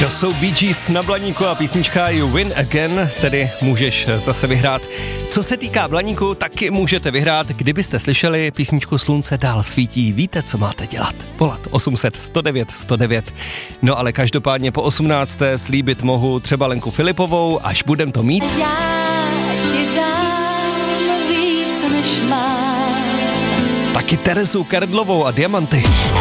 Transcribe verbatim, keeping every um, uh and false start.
To jsou Bee Gees na Blaníku a písnička You Win Again, tedy můžeš zase vyhrát. Co se týká Blaníku, taky můžete vyhrát, kdybyste slyšeli písničku Slunce dál svítí, víte, co máte dělat. Volat osm set sto devět sto devět. No ale každopádně po osmnácté slíbit mohu třeba Lenku Filipovou, až budem to mít. Já ti dám víc než mám. Taky Terezu Kerdlovou a Diamanty.